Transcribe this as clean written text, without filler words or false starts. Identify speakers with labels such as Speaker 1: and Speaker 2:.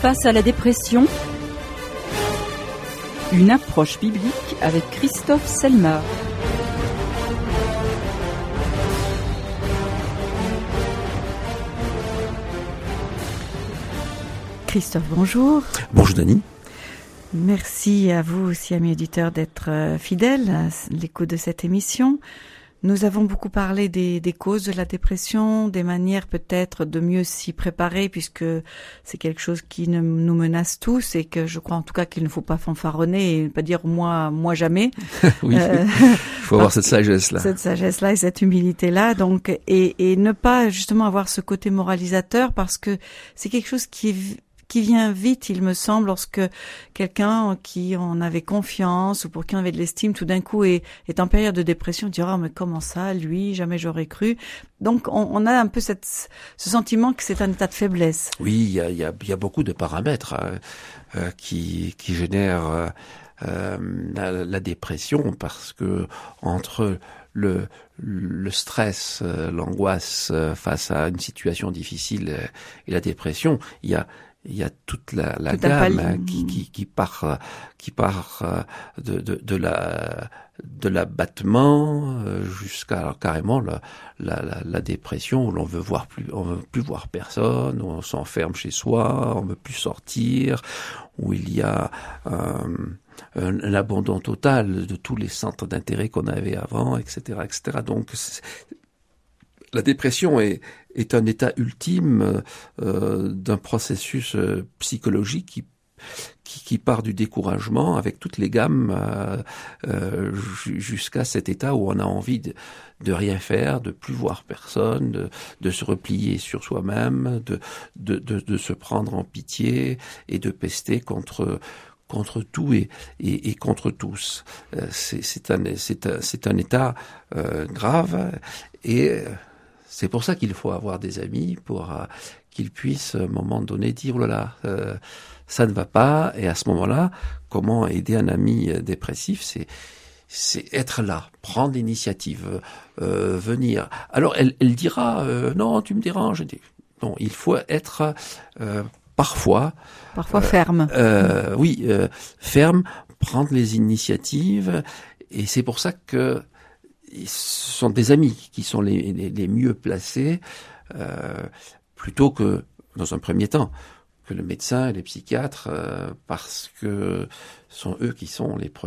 Speaker 1: Face à la dépression, une approche biblique avec Christophe Selmar. Christophe, bonjour.
Speaker 2: Bonjour Dany.
Speaker 1: Merci à vous aussi, amis auditeurs, d'être fidèles à l'écoute de cette émission. Nous avons beaucoup parlé des causes de la dépression, des manières peut-être de mieux s'y préparer, puisque c'est quelque chose qui nous menace tous et que je crois en tout cas qu'il ne faut pas fanfaronner et ne pas dire moi jamais.
Speaker 2: Oui, il faut avoir cette sagesse-là.
Speaker 1: Cette sagesse-là et cette humilité-là, donc, et ne pas justement avoir ce côté moralisateur, parce que c'est quelque chose qui vient vite, il me semble, lorsque quelqu'un en qui on avait confiance ou pour qui on avait de l'estime, tout d'un coup est en période de dépression, dit « Oh, mais comment ça, lui, jamais j'aurais cru ». Donc, on a un peu ce sentiment que c'est un état de faiblesse.
Speaker 2: Oui, il y a beaucoup de paramètres qui génèrent la dépression, parce que entre le stress, l'angoisse face à une situation difficile et la dépression, il y a toute la gamme qui part de l'abattement jusqu'à carrément la dépression, où l'on veut plus voir personne, où on s'enferme chez soi, on veut plus sortir, où il y a un abandon total de tous les centres d'intérêt qu'on avait avant, etc., etc. Donc la dépression est un état ultime d'un processus psychologique qui part du découragement avec toutes les gammes jusqu'à cet état où on a envie de rien faire, de plus voir personne, de se replier sur soi-même, de se prendre en pitié et de pester contre tout et contre tous. C'est un état grave, et c'est pour ça qu'il faut avoir des amis pour qu'ils puissent, à un moment donné, dire « Oh là là, ça ne va pas ». Et à ce moment-là, comment aider un ami dépressif ? C'est être là, prendre l'initiative, venir. Alors, elle dira « Non, tu me déranges ». Non, il faut être parfois
Speaker 1: ferme.
Speaker 2: Oui, ferme, prendre les initiatives. Et c'est pour ça que ce sont des amis qui sont les mieux placés, plutôt que, dans un premier temps, que le médecin et les psychiatres, parce que ce sont eux qui sont les premiers